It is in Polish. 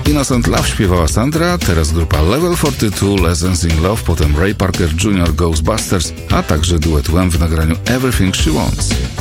Innocent Love śpiewała Sandra, teraz grupa Level 42, Lessons in Love, potem Ray Parker Jr. Ghostbusters, a także duet Wham w nagraniu Everything She Wants.